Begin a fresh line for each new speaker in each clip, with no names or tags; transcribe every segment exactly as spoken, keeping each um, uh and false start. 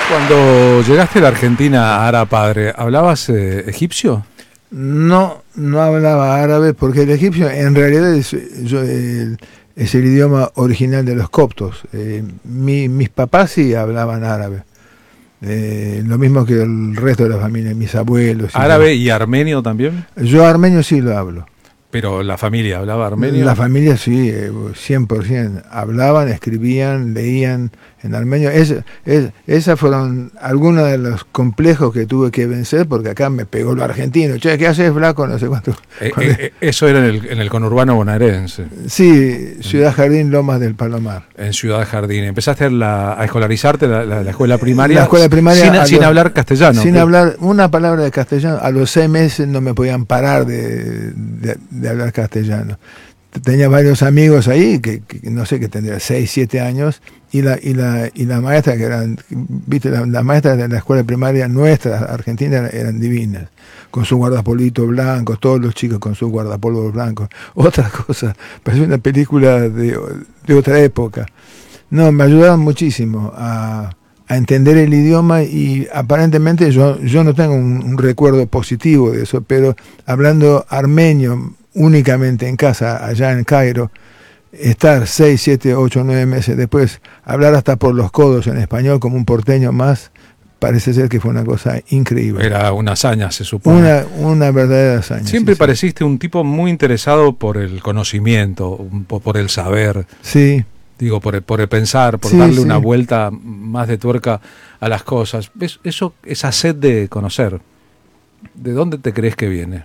Cuando llegaste a la Argentina, Ara padre, ¿hablabas eh, egipcio?
No, no hablaba árabe porque el egipcio en realidad es, yo, el, es el idioma original de los coptos. Eh, mi, mis papás sí hablaban árabe. Eh, lo mismo que el resto de la familia, mis abuelos. Y
¿Árabe y armenio también?
Yo armenio sí lo hablo.
¿Pero la familia hablaba armenio?
La familia sí, eh, cien por ciento. Hablaban, escribían, leían en armenio. Es, es, esas fueron algunos de los complejos que tuve que vencer, porque acá me pegó lo argentino. Che, ¿qué haces, flaco? No sé cuánto.
Eh, eh, eso era en el, en el conurbano bonaerense.
Sí, Ciudad Jardín, Lomas del Palomar.
En Ciudad Jardín. ¿Empezaste a, la, a escolarizarte la, la, la escuela primaria?
La escuela primaria.
Sin,
los,
sin hablar castellano.
Sin ¿qué? hablar una palabra de castellano. A los seis meses no me podían parar de, de, de hablar castellano. Tenía varios amigos ahí, que, que no sé, que tendría seis, siete años, y la, y la, y la maestra, que eran, viste, las la maestras de la escuela primaria nuestra, argentina, eran, eran divinas, con sus guardapolitos blancos, todos los chicos con sus guardapolvos blancos. Otra cosa, parecía una película de, de otra época. No, me ayudaron muchísimo a, a entender el idioma, y aparentemente yo, yo no tengo un, un recuerdo positivo de eso, pero hablando armenio únicamente en casa, allá en Cairo, estar seis, siete, ocho, nueve meses después, hablar hasta por los codos en español como un porteño más, parece ser que fue una cosa increíble.
Era una hazaña, se supone.
Una, una verdadera hazaña.
Siempre
sí,
pareciste sí. un tipo muy interesado por el conocimiento, por el saber.
Sí.
Digo, por el, por el pensar, por
sí,
darle
sí.
una vuelta más de tuerca a las cosas. ¿Ves? Eso, esa sed de conocer, ¿de dónde te crees que viene?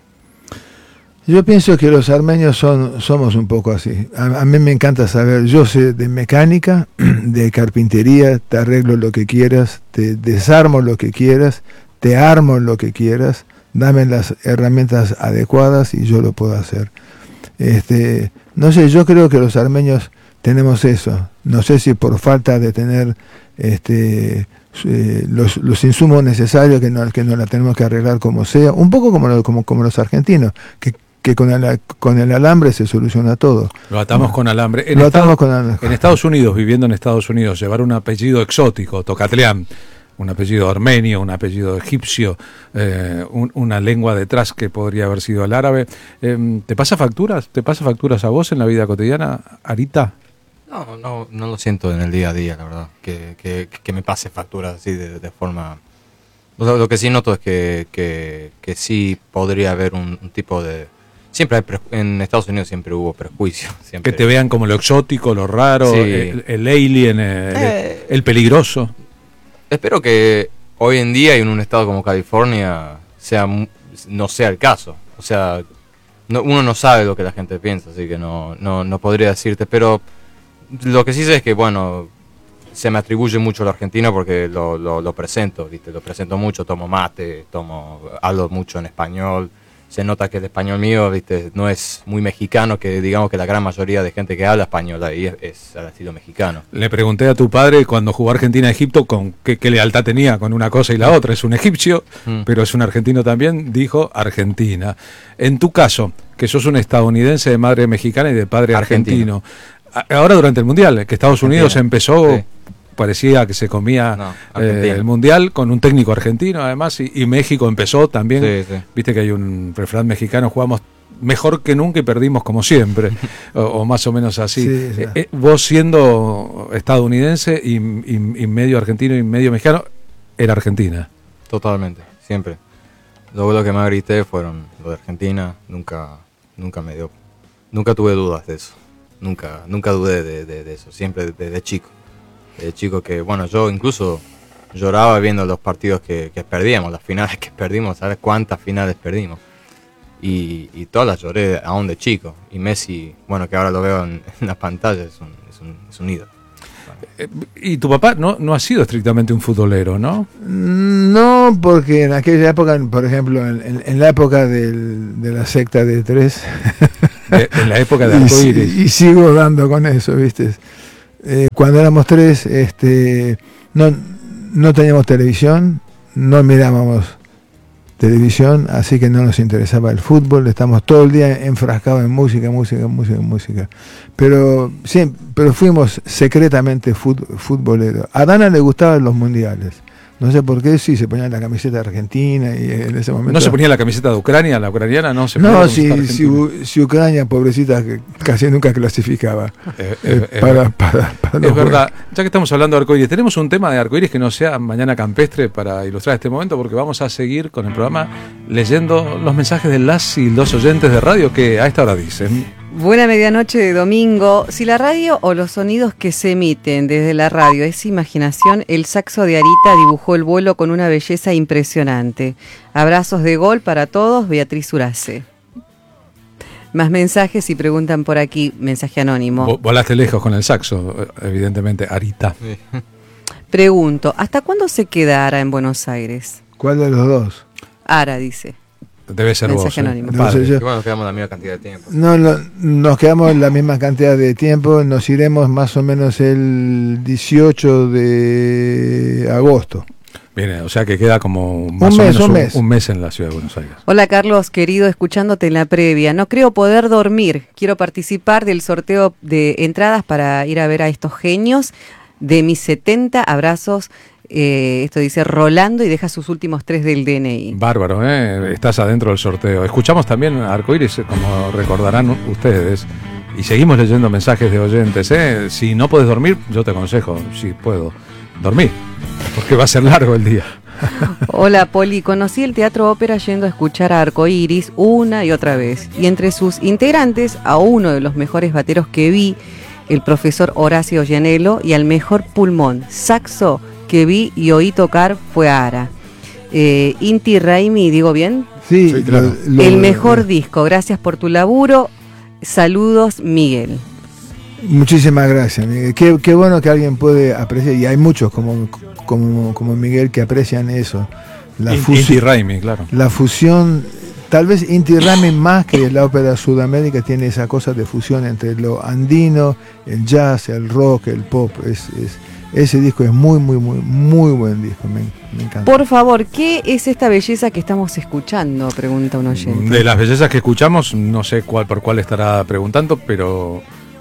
Yo pienso que los armenios son, somos un poco así. A, a mí me encanta saber. Yo sé de mecánica, de carpintería, te arreglo lo que quieras, te desarmo lo que quieras, te armo lo que quieras, dame las herramientas adecuadas y yo lo puedo hacer. Este, no sé, yo creo que los armenios tenemos eso. No sé si por falta de tener este eh, los, los insumos necesarios, que no, que no la tenemos que arreglar como sea, un poco como, lo, como, como los argentinos, que que con el, con el alambre se soluciona todo.
Lo atamos no. con alambre. En
Lo
Estado,
atamos con alambre.
En Estados Unidos, viviendo en Estados Unidos, llevar un apellido exótico, Tocatlián, un apellido armenio, un apellido egipcio, eh, un, una lengua detrás que podría haber sido el árabe, eh, ¿te pasa facturas? ¿Te pasa facturas a vos en la vida cotidiana, Arita?
No, no, no lo siento en el día a día, la verdad, que, que, que me pase facturas así de, de forma... Lo, lo que sí noto es que, que, que sí podría haber un, un tipo de... Siempre hay pre- en Estados Unidos siempre hubo prejuicio. Siempre.
Que te vean como lo exótico, lo raro, sí. el, el alien, el, eh, el peligroso.
Espero que hoy en día y en un estado como California sea no sea el caso. O sea, no, uno no sabe lo que la gente piensa, así que no, no, no podría decirte. Pero lo que sí sé es que, bueno, se me atribuye mucho a la Argentina porque lo, lo, lo presento, ¿viste? Lo presento mucho, tomo mate, tomo, hablo mucho en español. Se nota que el español mío, viste, no es muy mexicano, que digamos que la gran mayoría de gente que habla español ahí es, es al estilo mexicano.
Le pregunté a tu padre cuando jugó Argentina-Egipto con qué, qué lealtad tenía con una cosa y la otra. Es un egipcio, mm. pero es un argentino también, dijo Argentina. En tu caso, que sos un estadounidense de madre mexicana y de padre argentino, argentino. Ahora durante el Mundial, que Estados Argentina. Unidos empezó... Sí. Parecía que se comía no, eh, el Mundial con un técnico argentino además, y, y México empezó también, sí, sí. Viste que hay un refrán mexicano, jugamos mejor que nunca y perdimos como siempre, o, o más o menos así. Sí, sí. Eh, vos siendo estadounidense y, y, y medio argentino y medio mexicano, era Argentina.
Totalmente, siempre. Luego lo que más grité fueron lo de Argentina, nunca, nunca me dio, nunca tuve dudas de eso, nunca, nunca dudé de, de, de eso, siempre desde de chico. De chico que, bueno, yo incluso lloraba viendo los partidos que, que perdíamos, las finales que perdimos, ¿sabes cuántas finales perdimos? Y, y todas las lloré aún de chico. Y Messi, bueno, que ahora lo veo en, en la pantalla, es un, es un, es un ídolo.
Bueno. Y tu papá no, no ha sido estrictamente un futbolero, ¿no?
No, porque en aquella época, por ejemplo, en, en, en la época del, de la secta de tres...
de, en la época de Arcoíris.
Y, y sigo dando con eso, ¿viste? Eh, cuando éramos tres, este, no, no teníamos televisión, no mirábamos televisión, así que no nos interesaba el fútbol, estamos todo el día enfrascados en música, música, música, música. Pero, sí, pero fuimos secretamente fut, futboleros. A Dana le gustaban los mundiales. No sé por qué, sí, se ponía la camiseta argentina y en ese momento...
¿No se ponía la camiseta de Ucrania, la ucraniana? No, se
no si, si, si Ucrania, pobrecita, que casi nunca clasificaba.
Eh, eh,
eh, para, para, para
es verdad, ya que estamos hablando de arcoíris, tenemos un tema de arcoíris que no sea mañana campestre para ilustrar este momento, porque vamos a seguir con el programa leyendo los mensajes de las y los oyentes de radio que a esta hora dicen...
Buena medianoche de domingo. Si la radio o los sonidos que se emiten desde la radio es imaginación, el saxo de Arita dibujó el vuelo con una belleza impresionante. Abrazos de gol para todos, Beatriz Urace. Más mensajes y preguntan por aquí, mensaje anónimo.
Volaste lejos con el saxo, evidentemente, Arita.
Sí.
Pregunto, ¿hasta cuándo se queda Ara en Buenos Aires?
¿Cuál de los dos?
Ara, dice.
Debe ser
mensaje
vos.
anónimo.
Eh.
No sé yo.
Bueno, nos quedamos la misma cantidad de tiempo.
No, no, nos quedamos la misma cantidad de tiempo, nos iremos más o menos el dieciocho de agosto.
Bien, o sea que queda como más
un
o
mes,
menos
un,
un,
mes.
un mes en la ciudad de Buenos Aires.
Hola Carlos, querido, escuchándote en la previa. No creo poder dormir. Quiero participar del sorteo de entradas para ir a ver a estos genios. De mis setenta abrazos, eh, esto dice Rolando y deja sus últimos tres del D N I.
Bárbaro, ¿eh? Estás adentro del sorteo. Escuchamos también Arcoíris, como recordarán ustedes, y seguimos leyendo mensajes de oyentes. ¿eh? Si no puedes dormir, yo te aconsejo, si puedo, dormir, porque va a ser largo el día.
Hola Poli, conocí el Teatro Ópera yendo a escuchar a Arcoíris una y otra vez, y entre sus integrantes a uno de los mejores bateros que vi, el profesor Horacio Llanelo, y al mejor pulmón, saxo, que vi y oí tocar fue a Ara. Eh, Inti Raimi, ¿digo bien?
Sí,
Sí, claro.
lo- lo-
el mejor disco, gracias por tu laburo. Saludos, Miguel.
Muchísimas gracias, Miguel. Qué, qué bueno que alguien puede apreciar, y hay muchos como, como, como Miguel que aprecian eso. La,
Inti
fusi-
Raimi, claro.
la fusión, tal vez Inti Raymi más que la ópera de Sudamérica tiene esa cosa de fusión entre lo andino, el jazz, el rock, el pop. Es, es, ese disco es muy, muy, muy, muy buen disco, me, me encanta.
Por favor, ¿qué es esta belleza que estamos escuchando? Pregunta un oyente.
De las bellezas que escuchamos, no sé cuál por cuál estará preguntando, pero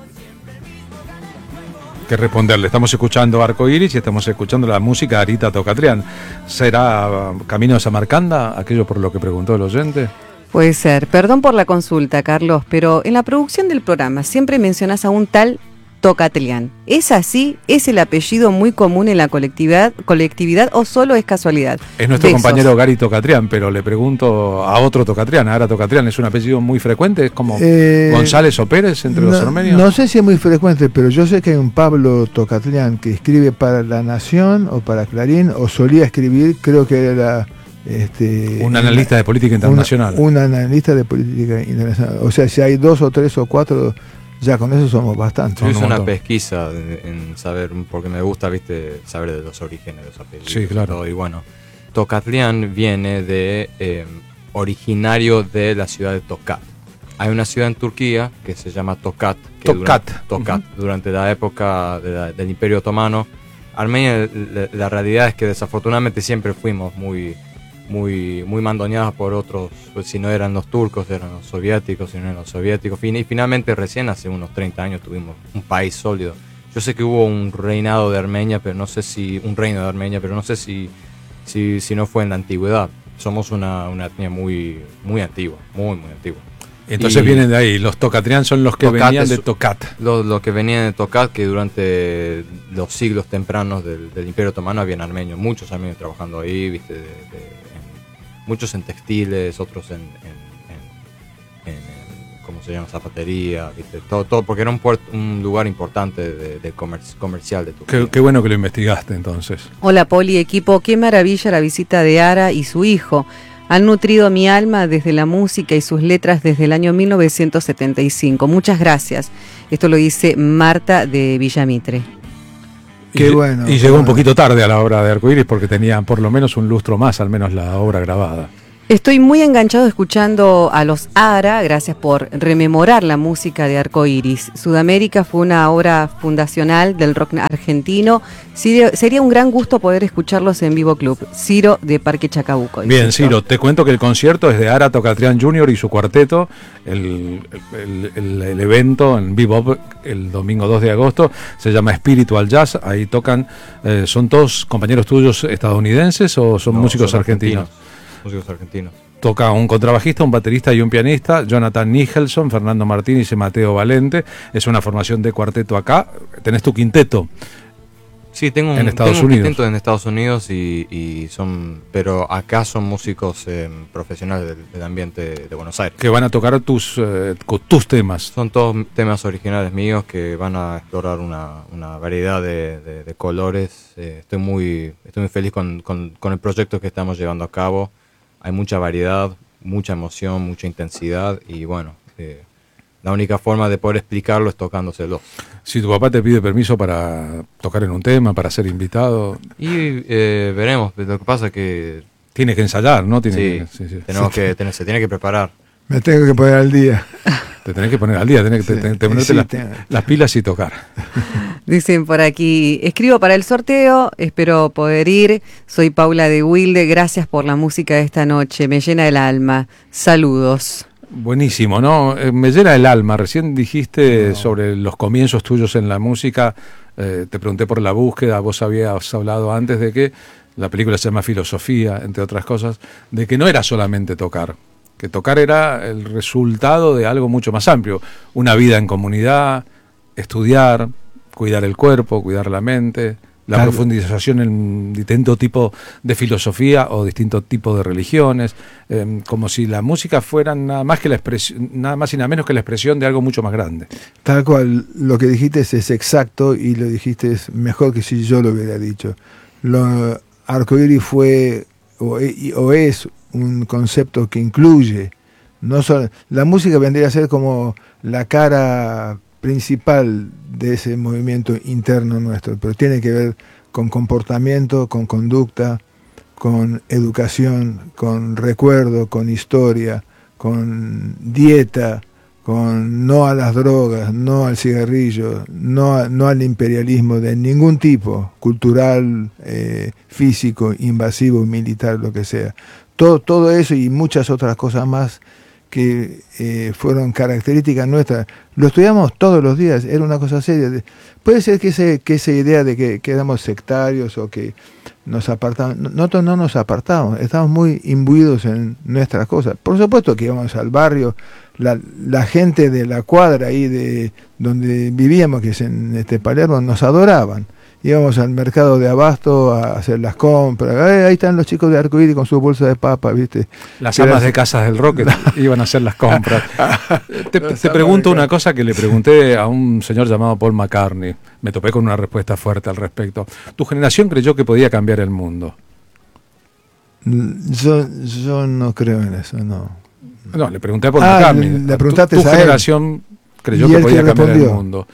que responderle. Estamos escuchando Arcoíris y estamos escuchando la música de Arita Tocatrián. ¿Será Camino de Samarcanda, aquello por lo que preguntó el oyente?
Puede ser. Perdón por la consulta, Carlos, pero en la producción del programa siempre mencionás a un tal Tocatrián. ¿Es así? ¿Es el apellido muy común en la colectividad, colectividad o solo es casualidad?
Es nuestro
Besos.
compañero Gary Tocatrián, pero le pregunto a otro Tocatrián. Ahora Tocatrián es un apellido muy frecuente, es como
Eh,
González o Pérez entre los
no,
armenios.
no sé si es muy frecuente, pero yo sé que hay un Pablo Tocatrián que escribe para La Nación o para Clarín, o solía escribir, creo que era este,
un analista de política internacional.
Un, un analista de política internacional. O sea, si hay dos o tres o cuatro, ya con eso somos bastantes.
Yo
un
hice una
montón.
pesquisa en, en saber, porque me gusta, viste, saber de los orígenes de los apellidos.
Sí, claro.
Y todo, y bueno, Tocatlián viene de eh, originario de la ciudad de Tokat. Hay una ciudad en Turquía que se llama Tokat. Que
Tokat.
Durante, Tokat, durante la época de la- del Imperio Otomano. Armenia, la, la realidad es que desafortunadamente siempre fuimos muy muy muy mandoneados por otros, pues, si no eran los turcos, eran los soviéticos, si no eran los soviéticos. Fin- Y finalmente recién hace unos treinta años tuvimos un país sólido. Yo sé que hubo un reinado de Armenia, pero no sé si, un reino de Armenia, pero no sé si, si, si no fue en la antigüedad. Somos una, una etnia muy, muy antigua, muy, muy antigua.
Entonces
Y-
vienen de ahí. Los Tocatrián son los que
Tocat
venían
es-
de Tocat.
Lo, lo que venían de Tokat, que durante los siglos tempranos del, del Imperio Otomano habían armenios, muchos armenios trabajando ahí, viste, de- de- en- muchos en textiles, otros en, en, en- en- en- ¿cómo se llama? Zapatería, viste, todo, todo, porque era un puerto, un lugar importante de, de comer- comercial de Turquía.
Qué, qué bueno que lo investigaste entonces.
Hola Poli, equipo, qué maravilla la visita de Ara y su hijo. Han nutrido mi alma desde la música y sus letras desde el año mil novecientos setenta y cinco. Muchas gracias. Esto lo dice Marta de Villamitre.
Qué
y,
bueno,
Y
qué
llegó un
bueno.
poquito tarde a la obra de Arcoíris porque tenía por lo menos un lustro más, al menos la obra grabada.
Estoy muy enganchado escuchando a los Ara, gracias por rememorar la música de Arco Iris. Sudamérica fue una obra fundacional del rock argentino. Sería un gran gusto poder escucharlos en Vivo Club. Ciro de Parque Chacabuco.
Bien, Ciro, te cuento que el concierto es de Ara Tocatrián junior y su cuarteto. El, el, el, el evento en Vivo el domingo dos de agosto se llama Spiritual Jazz. Ahí tocan, eh, ¿son todos compañeros tuyos estadounidenses o son
no,
músicos
son
argentinos?
argentinos? Músicos argentinos.
Toca un contrabajista, un baterista y un pianista, Jonathan Nicholson, Fernando Martínez y Mateo Valente. Es una formación de cuarteto acá. Tenés tu quinteto.
Sí, tengo un,
en Estados
tengo un
Unidos.
quinteto en Estados Unidos y, y son, pero acá son músicos eh, profesionales del, del ambiente de Buenos Aires.
Que van a tocar tus, eh, tus temas.
Son todos temas originales míos que van a explorar una, una variedad de, de, de colores. Eh, estoy muy, estoy muy feliz con, con, con el proyecto que estamos llevando a cabo. Hay mucha variedad, mucha emoción, mucha intensidad y bueno, eh, la única forma de poder explicarlo es tocándoselo.
Si tu papá te pide permiso para tocar en un tema, para ser invitado...
Y eh, veremos, lo que pasa es que...
Tienes que ensayar, ¿no? Tiene
sí,
que, sí, sí.
Tenemos que, tener, se tiene que preparar.
Me tengo que poner al día.
Te tenés que poner al día, tenés que
Sí,
te, te ponerte
sí,
las,
tengo.
las pilas y tocar.
Dicen por aquí, escribo para el sorteo, espero poder ir. Soy Paula de Wilde, gracias por la música de esta noche, me llena el alma. Saludos.
Buenísimo, ¿no? Eh, me llena el alma. Recién dijiste no. sobre los comienzos tuyos en la música, eh, te pregunté por la búsqueda, vos habías hablado antes de que la película se llama Filosofía, entre otras cosas, de que no era solamente tocar, que tocar era el resultado de algo mucho más amplio, una vida en comunidad, estudiar, cuidar el cuerpo, cuidar la mente, la Tal. profundización en distinto tipo de filosofía o distinto tipo de religiones, eh, como si la música fuera nada más que la expresión, nada más y nada menos que la expresión de algo mucho más grande.
Tal cual, lo que dijiste es exacto y lo dijiste es mejor que si yo lo hubiera dicho. Lo, Arcoíris fue o, o es un concepto que incluye, no solo, la música vendría a ser como la cara principal de ese movimiento interno nuestro, pero tiene que ver con comportamiento, con conducta, con educación, con recuerdo, con historia, con dieta, con no a las drogas, no al cigarrillo, no, a, no al imperialismo de ningún tipo, cultural, eh, físico, invasivo, militar, lo que sea. Todo, todo eso y muchas otras cosas más que eh, fueron características nuestras. Lo estudiamos todos los días, era una cosa seria. Puede ser que, ese, que esa idea de que, que éramos sectarios o que nos apartamos, nosotros no nos apartamos, estamos muy imbuidos en nuestras cosas. Por supuesto que íbamos al barrio, la, la gente de la cuadra ahí de donde vivíamos, que es en este Palermo, nos adoraban. Íbamos al mercado de abasto a hacer las compras. Eh, ahí están los chicos de Arcoíris con su bolsa de papa, ¿viste?
Las amas era... de Casas del Rock iban a hacer las compras. te, te pregunto una cosa que le pregunté a un señor llamado Paul McCartney. Me topé con una respuesta fuerte al respecto. ¿Tu generación creyó que podía cambiar el mundo?
Yo, yo no creo en eso, no.
No, le pregunté a Paul
ah,
McCartney.
Le, le preguntaste
¿Tu, tu
a él?
generación creyó
que
podía
que
cambiar
respondió?
el mundo?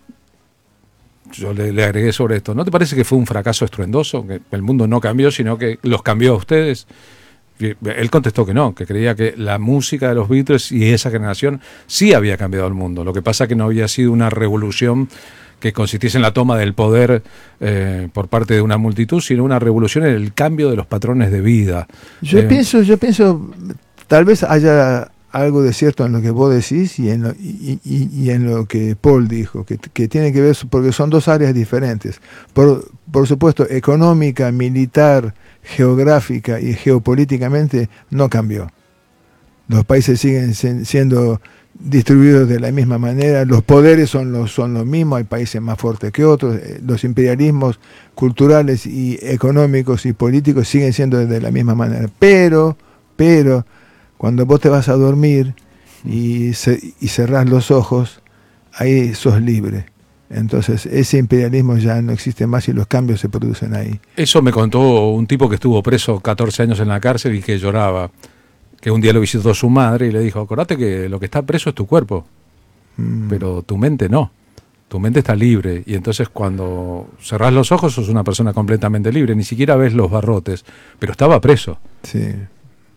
Yo le, le agregué sobre esto. ¿No te parece que fue un fracaso estruendoso? Que el mundo no cambió, sino que los cambió a ustedes. Él contestó que no, que creía que la música de los Beatles y esa generación sí había cambiado el mundo. Lo que pasa es que no había sido una revolución que consistiese en la toma del poder eh, por parte de una multitud, sino una revolución en el cambio de los patrones de vida.
Yo
eh,
pienso, yo pienso, tal vez haya algo de cierto en lo que vos decís y en lo, y, y, y en lo que Paul dijo, que, que tiene que ver, porque son dos áreas diferentes. Por, por supuesto, económica, militar, geográfica y geopolíticamente no cambió. Los países siguen siendo distribuidos de la misma manera, los poderes son los, son los mismos, hay países más fuertes que otros, los imperialismos culturales y económicos y políticos siguen siendo de la misma manera. Pero, pero, cuando vos te vas a dormir y, ce- y cerrás los ojos, ahí sos libre. Entonces ese imperialismo ya no existe más y los cambios se producen ahí.
Eso me contó un tipo que estuvo preso catorce años en la cárcel y que lloraba, que un día lo visitó su madre y le dijo, acordate que lo que está preso es tu cuerpo, mm. pero tu mente no. Tu mente está libre y entonces cuando cerrás los ojos sos una persona completamente libre, ni siquiera ves los barrotes, pero estaba preso.
Sí.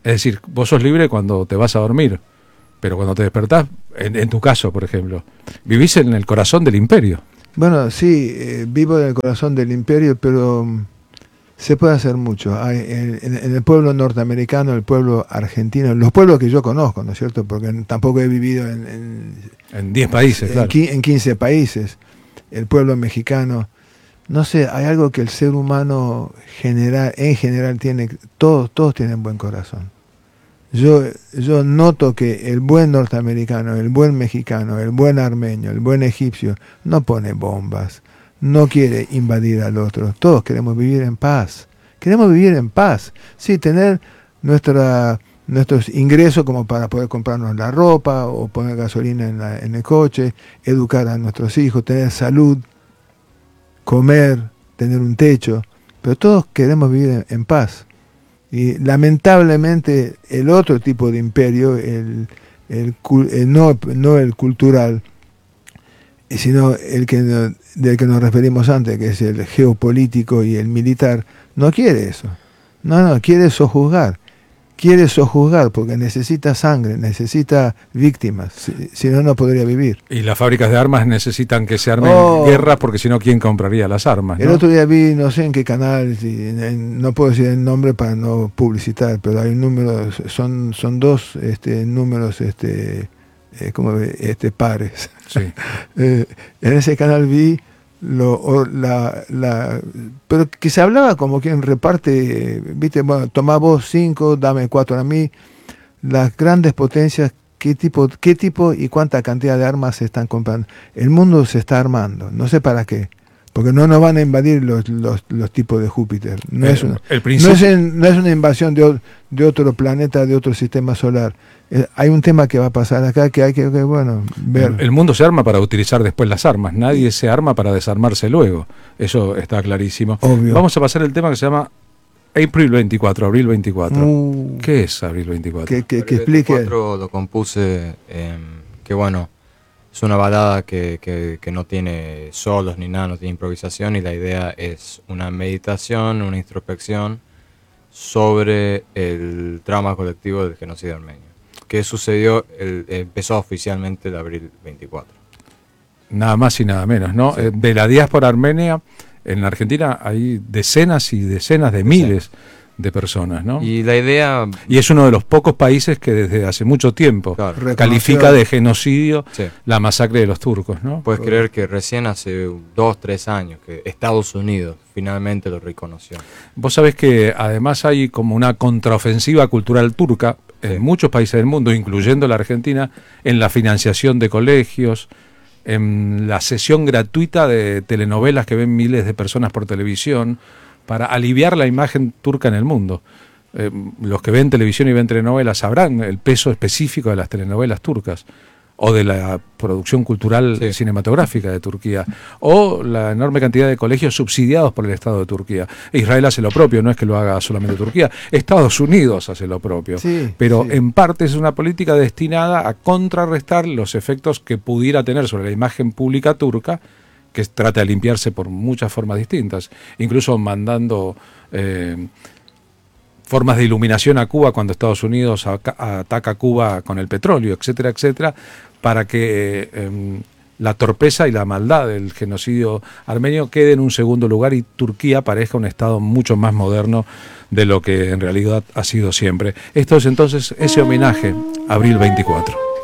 Es decir, vos sos libre cuando te vas a dormir, pero cuando te despertás, en, en tu caso, por ejemplo, vivís en el corazón del imperio.
Bueno, sí, eh, vivo en el corazón del imperio, pero um, se puede hacer mucho. Hay, en, en el pueblo norteamericano, el pueblo argentino, los pueblos que yo conozco, ¿no es cierto? Porque tampoco he vivido en...
En diez países,
en,
claro.
En quince países. El pueblo mexicano. No sé, hay algo que el ser humano general, en general tiene, todos, todos tienen buen corazón. Yo, yo noto que el buen norteamericano, el buen mexicano, el buen armenio, el buen egipcio, no pone bombas, no quiere invadir al otro. Todos queremos vivir en paz. Queremos vivir en paz. Sí, tener nuestra, nuestros ingresos como para poder comprarnos la ropa o poner gasolina en, la, en el coche, educar a nuestros hijos, tener salud, comer, tener un techo. Pero todos queremos vivir en, en paz. Y lamentablemente el otro tipo de imperio, el, el, el no, no el cultural, sino el que del que nos referimos antes, que es el geopolítico y el militar, no quiere eso. No, no, quiere sojuzgar. Quiere sojuzgar porque necesita sangre, necesita víctimas, si, si no, no podría vivir.
Y las fábricas de armas necesitan que se armen
oh,
guerras porque si no, ¿quién compraría las armas?
El
¿no?
otro día vi, no sé en qué canal, si, en, no puedo decir el nombre para no publicitar, pero hay números, son, son dos este, números este, eh, como este, pares.
Sí.
eh, en ese canal vi Lo, la, la, pero que se hablaba como quien reparte, viste, bueno, tomá vos cinco, dame cuatro a mí. Las grandes potencias, qué tipo, qué tipo y cuánta cantidad de armas se están comprando. El mundo se está armando, no sé para qué, porque no nos van a invadir los, los, los tipos de Júpiter. No, eh, es, una, el principio... no, es en, no es una invasión de, de otro planeta, de otro sistema solar. Eh, hay un tema que va a pasar acá que hay que, que bueno, ver.
El, el mundo se arma para utilizar después las armas. Nadie se arma para desarmarse luego. Eso está clarísimo.
Obvio.
Vamos a pasar el tema que se llama April veinticuatro, abril veinticuatro. Uh, ¿Qué es abril veinticuatro?
Que, que, que explique.
veinticuatro lo compuse, eh, que bueno, es una balada que, que, que no tiene solos ni nada, no tiene improvisación, y la idea es una meditación, una introspección sobre el trauma colectivo del genocidio armenio, que sucedió, el, empezó oficialmente el abril veinticuatro.
Nada más y nada menos, ¿no? Sí. De la diáspora armenia, en la Argentina hay decenas y decenas de miles sí. de personas, ¿no?
Y la idea...
Y es uno de los pocos países que desde hace mucho tiempo claro. califica de genocidio sí. la masacre de los turcos, ¿no?
Puedes creer que recién hace dos, tres años que Estados Unidos finalmente lo reconoció.
Vos sabés que además hay como una contraofensiva cultural turca en sí. muchos países del mundo, incluyendo la Argentina, en la financiación de colegios, en la sesión gratuita de telenovelas que ven miles de personas por televisión, para aliviar la imagen turca en el mundo. Eh, los que ven televisión y ven telenovelas sabrán el peso específico de las telenovelas turcas, o de la producción cultural sí. cinematográfica de Turquía, o la enorme cantidad de colegios subsidiados por el Estado de Turquía. Israel hace lo propio, no es que lo haga solamente Turquía, Estados Unidos hace lo propio,
sí,
pero
sí.
en parte es una política destinada a contrarrestar los efectos que pudiera tener sobre la imagen pública turca, que trata de limpiarse por muchas formas distintas, incluso mandando eh, formas de iluminación a Cuba cuando Estados Unidos a, a, ataca a Cuba con el petróleo, etcétera, etcétera, para que eh, eh, la torpeza y la maldad del genocidio armenio quede en un segundo lugar y Turquía parezca un estado mucho más moderno de lo que en realidad ha sido siempre. Esto es entonces ese homenaje, abril veinticuatro.